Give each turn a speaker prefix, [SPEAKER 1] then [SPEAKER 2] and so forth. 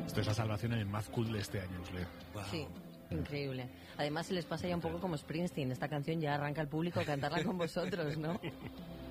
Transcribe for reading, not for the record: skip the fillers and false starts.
[SPEAKER 1] Esto es la salvación en el Mad Cool de este año, os leo.
[SPEAKER 2] Wow.
[SPEAKER 3] Sí, increíble. Además se les pasa ya un poco como Springsteen. Esta canción ya arranca el público a cantarla con vosotros, ¿no?